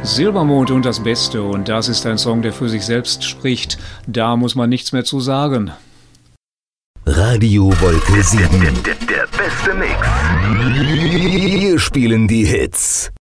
Silbermond und das Beste, und das ist ein Song, der für sich selbst spricht. Da muss man nichts mehr zu sagen. Radio Wolke 7. Der beste Mix. Wir spielen die Hits.